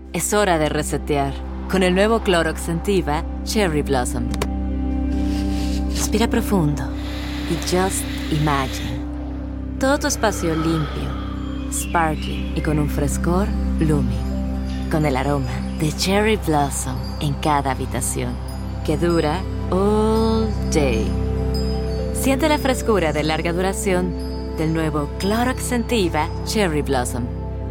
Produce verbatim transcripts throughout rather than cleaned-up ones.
Es hora de resetear con el nuevo Clorox Scentiva Cherry Blossom. Respira profundo y just imagine. Todo tu espacio limpio, sparkling y con un frescor blooming. Con el aroma de Cherry Blossom en cada habitación, que dura all day. Siente la frescura de larga duración del nuevo Clorox Scentiva Cherry Blossom.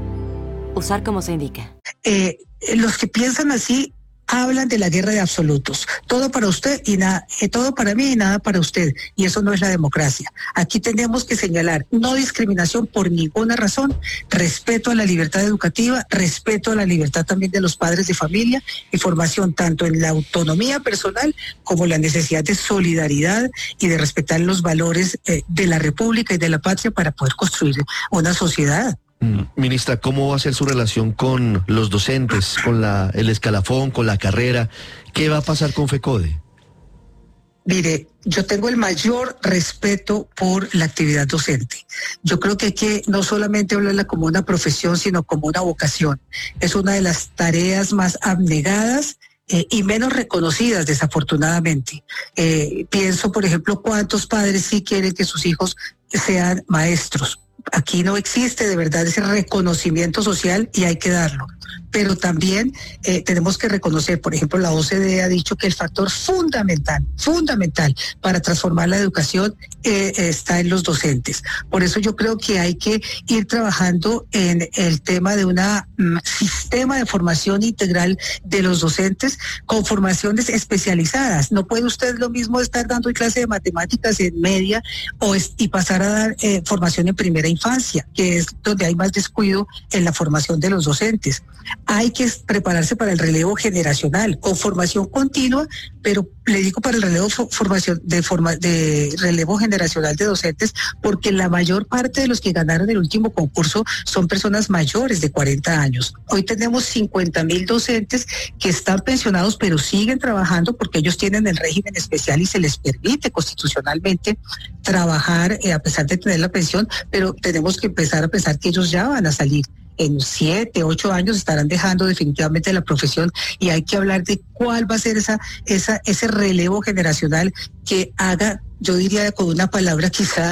Usar como se indica. Eh, los que piensan así hablan de la guerra de absolutos. Todo para usted y nada, eh, todo para mí y nada para usted. Y eso no es la democracia. Aquí tenemos que señalar no discriminación por ninguna razón, respeto a la libertad educativa, respeto a la libertad también de los padres de familia y formación tanto en la autonomía personal como la necesidad de solidaridad y de respetar los valores eh, de la República y de la patria para poder construir una sociedad. Ministra, ¿cómo va a ser su relación con los docentes, con la, el escalafón, con la carrera? ¿Qué va a pasar con FECODE? Mire, yo tengo el mayor respeto por la actividad docente. Yo creo que hay que no solamente hablarla como una profesión, sino como una vocación. Es una de las tareas más abnegadas Eh, y menos reconocidas, desafortunadamente. Eh, pienso, por ejemplo, cuántos padres sí quieren que sus hijos sean maestros. Aquí no existe de verdad ese reconocimiento social y hay que darlo. Pero también eh, tenemos que reconocer, por ejemplo, la O C D E ha dicho que el factor fundamental, fundamental para transformar la educación eh, está en los docentes. Por eso yo creo que hay que ir trabajando en el tema de un um, sistema de formación integral de los docentes con formaciones especializadas. No puede usted lo mismo estar dando clase de matemáticas en media o es, y pasar a dar eh, formación en primera infancia, que es donde hay más descuido en la formación de los docentes. Hay que prepararse para el relevo generacional, con formación continua, pero le digo para el relevo formación de forma de relevo generacional de docentes, porque la mayor parte de los que ganaron el último concurso son personas mayores de cuarenta años. Hoy tenemos cincuenta mil docentes que están pensionados, pero siguen trabajando porque ellos tienen el régimen especial y se les permite constitucionalmente trabajar eh, a pesar de tener la pensión, pero tenemos que empezar a pensar que ellos ya van a salir. En siete, ocho años estarán dejando definitivamente la profesión y hay que hablar de cuál va a ser esa, esa, ese relevo generacional que haga, yo diría con una palabra quizá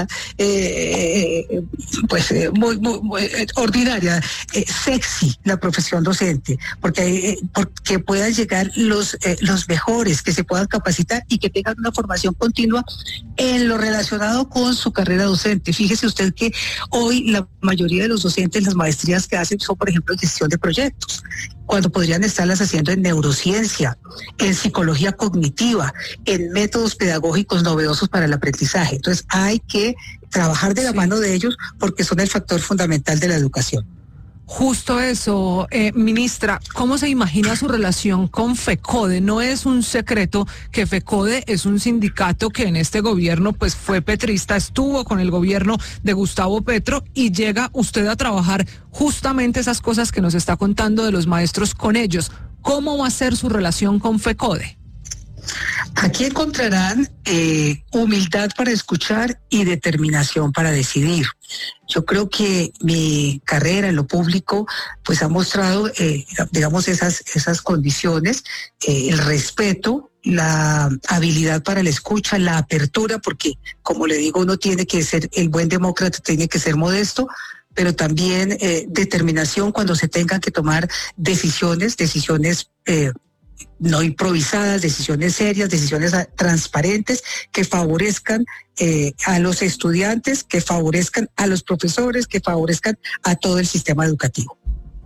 eh, pues eh, muy, muy, muy ordinaria, eh, sexy la profesión docente, porque, eh, porque puedan llegar los, eh, los mejores, que se puedan capacitar y que tengan una formación continua en lo relacionado con su carrera docente. Fíjese usted que hoy la mayoría de los docentes, las maestrías que hacen son, por ejemplo, en gestión de proyectos, cuando podrían estarlas haciendo en neurociencia, en psicología cognitiva, en métodos pedagógicos novedosos para el aprendizaje. Entonces hay que trabajar de la sí. mano de ellos porque son el factor fundamental de la educación. Justo eso, eh, ministra, ¿cómo se imagina su relación con FECODE? No es un secreto que FECODE es un sindicato que en este gobierno pues fue petrista, estuvo con el gobierno de Gustavo Petro y llega usted a trabajar justamente esas cosas que nos está contando de los maestros con ellos. ¿Cómo va a ser su relación con FECODE? Aquí encontrarán eh, humildad para escuchar y determinación para decidir. Yo creo que mi carrera en lo público pues ha mostrado, eh, digamos, esas, esas condiciones, eh, el respeto, la habilidad para la escucha, la apertura, porque como le digo, uno tiene que ser, el buen demócrata tiene que ser modesto, pero también eh, determinación cuando se tengan que tomar decisiones, decisiones eh, no improvisadas, decisiones serias, decisiones transparentes que favorezcan eh, a los estudiantes, que favorezcan a los profesores, que favorezcan a todo el sistema educativo.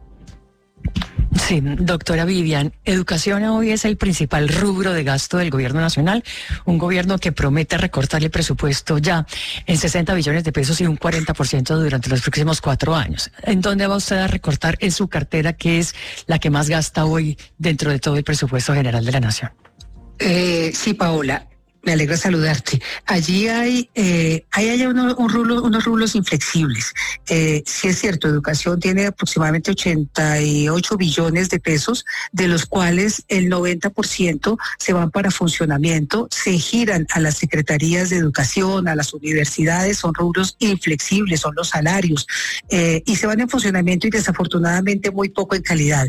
Sí, doctora Vivian, educación hoy es el principal rubro de gasto del gobierno nacional, un gobierno que promete recortar el presupuesto ya en sesenta billones de pesos y un cuarenta por ciento durante los próximos cuatro años. ¿En dónde va usted a recortar en su cartera, que es la que más gasta hoy dentro de todo el presupuesto general de la nación? Eh, sí, Paola. Me alegra saludarte. Allí hay, eh, hay, hay uno, un rulo, unos rublos inflexibles. Eh, sí es cierto, educación tiene aproximadamente ochenta y ocho billones de pesos, de los cuales el noventa por ciento se van para funcionamiento, se giran a las secretarías de educación, a las universidades, son rubros inflexibles, son los salarios, eh, y se van en funcionamiento y desafortunadamente muy poco en calidad.